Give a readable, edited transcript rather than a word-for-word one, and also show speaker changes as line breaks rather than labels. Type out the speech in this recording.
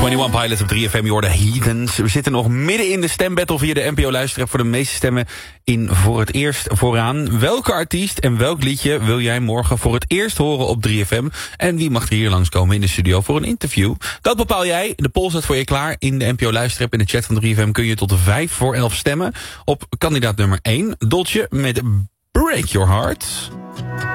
21 Pilots op 3FM, je hoorde Heathens. We zitten nog midden in de stembattle via de NPO-luisterapp voor de meeste stemmen in Voor het Eerst vooraan. Welke artiest en welk liedje wil jij morgen voor het eerst horen op 3FM? En wie mag er hier langskomen in de studio voor een interview? Dat bepaal jij. De poll staat voor je klaar. In de NPO-luisterapp in de chat van 3FM kun je tot 5 voor 11 stemmen op kandidaat nummer 1. Dolce met Break Your Heart.